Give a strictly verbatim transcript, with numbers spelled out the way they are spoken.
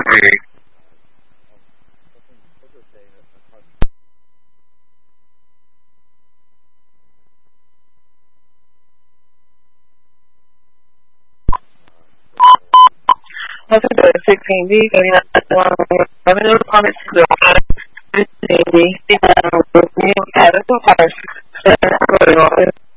Welcome to sixteen B, thirty-nine, revenue department to the sixteen B, new added to the office.